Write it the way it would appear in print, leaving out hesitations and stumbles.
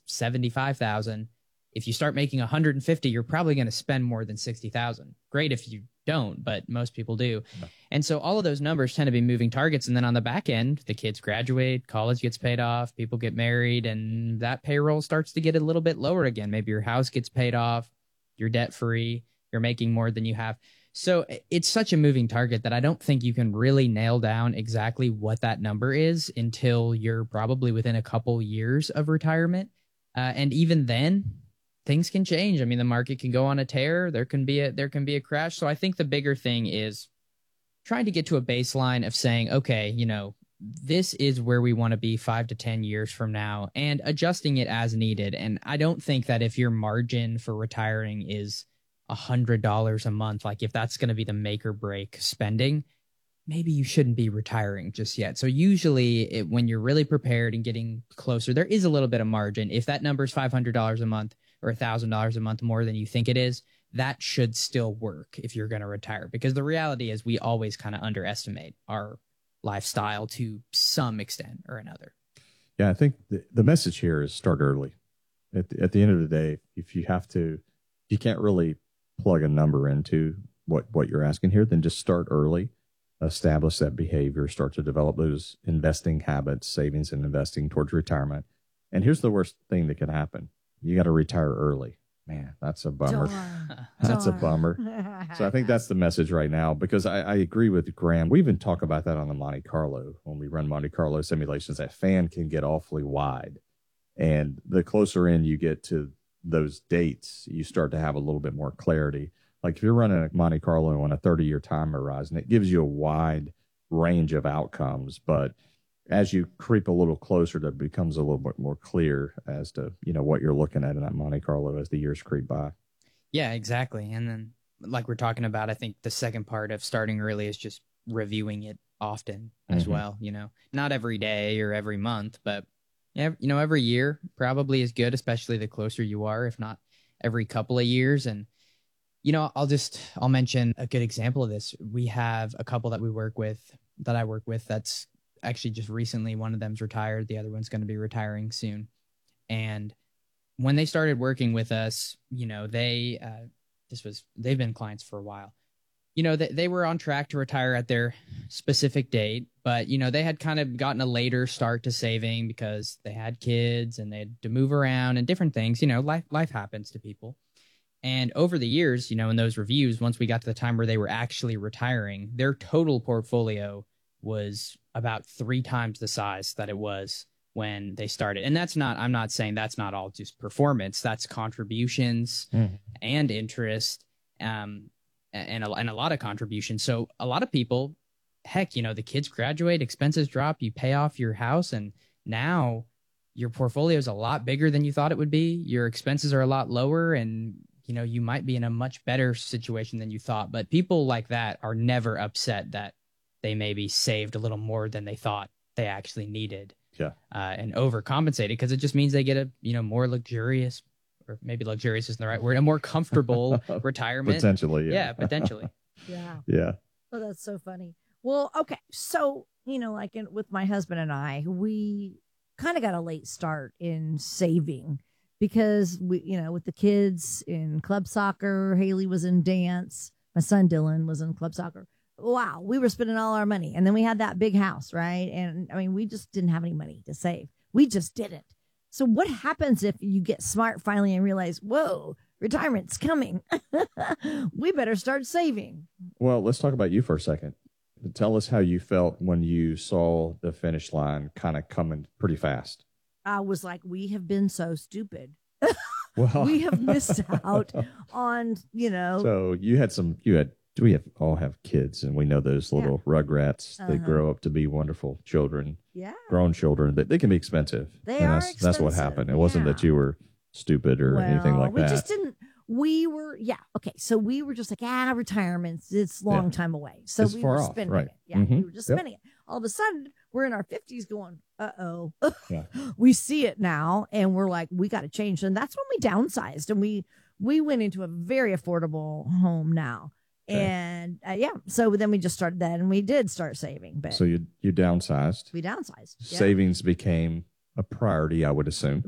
$75,000. If you start making 150, you're probably going to spend more than 60,000. Great if you don't, but most people do. Yeah. And so all of those numbers tend to be moving targets. And then on the back end, the kids graduate, college gets paid off, people get married, and that payroll starts to get a little bit lower again. Maybe your house gets paid off, you're debt free, you're making more than you have. So it's such a moving target that I don't think you can really nail down exactly what that number is until you're probably within a couple years of retirement. And even then, things can change. I mean, the market can go on a tear. There can be a crash. So I think the bigger thing is trying to get to a baseline of saying, okay, this is where we want to be 5 to 10 years from now, and adjusting it as needed. And I don't think that if your margin for retiring is $100 a month, like if that's going to be the make or break spending, maybe you shouldn't be retiring just yet. So usually when you're really prepared and getting closer, there is a little bit of margin. If that number is $500 a month or $1,000 a month more than you think it is, that should still work if you're going to retire. Because the reality is we always kind of underestimate our lifestyle to some extent or another. Yeah, I think the message here is start early. At the end of the day, if you can't really plug a number into what you're asking here, then just start early, establish that behavior, start to develop those investing habits, savings and investing towards retirement. And here's the worst thing that can happen. You got to retire early. Man, that's a bummer. That's a bummer. So I think that's the message right now, because I agree with Graham. We even talk about that on the Monte Carlo. When we run Monte Carlo simulations, that fan can get awfully wide. And the closer in you get to those dates, you start to have a little bit more clarity. Like if you're running a Monte Carlo on a 30-year time horizon, it gives you a wide range of outcomes. But as you creep a little closer, it becomes a little bit more clear as to, what you're looking at in that Monte Carlo as the years creep by. Yeah, exactly. And then like we're talking about, I think the second part of starting early is just reviewing it often as well. Not every day or every month, but every year probably is good, especially the closer you are, if not every couple of years. And, I'll mention a good example of this. We have a couple that I work with, that's actually just recently, one of them's retired. The other one's going to be retiring soon. And when they started working with us, they've been clients for a while. They were on track to retire at their specific date, but, they had kind of gotten a later start to saving because they had kids and they had to move around and different things. Life happens to people. And over the years, in those reviews, once we got to the time where they were actually retiring, their total portfolio was about 3 times the size that it was when they started. And I'm not saying that's not all just performance, that's contributions and interest, and a lot of contributions. So a lot of people, heck, the kids graduate, expenses drop, you pay off your house, and now your portfolio is a lot bigger than you thought it would be. Your expenses are a lot lower, and you might be in a much better situation than you thought. But people like that are never upset that they maybe saved a little more than they thought they actually needed. Yeah. And overcompensated, because it just means they get a more luxurious, or maybe luxurious isn't the right word, a more comfortable retirement. Potentially. Yeah, potentially. Yeah. Yeah. Oh, that's so funny. Well, okay. So, with my husband and I, we kind of got a late start in saving because we, with the kids in club soccer, Haley was in dance, my son Dylan was in club soccer. Wow, we were spending all our money. And then we had that big house, right? And we just didn't have any money to save. We just didn't. So what happens if you get smart finally and realize, whoa, retirement's coming? We better start saving. Well, let's talk about you for a second. Tell us how you felt when you saw the finish line kind of coming pretty fast. I was like, we have been so stupid. Well, we have missed out on, So we all have kids, and we know those little rugrats. They grow up to be wonderful children. Yeah. Grown children. They can be expensive. That's what happened. It wasn't that you were stupid or anything like that. We just didn't. We were, okay. So we were just like, retirement, it's a long time away. So it's we far were off, spending right. it. Yeah, we were just spending it. All of a sudden, we're in our 50s going, uh-oh. Yeah. We see it now, and we're like, we got to change. And that's when we downsized, and we went into a very affordable home now. Okay. And so then we just started that, and we did start saving. But so you downsized. We downsized. Savings became a priority, I would assume.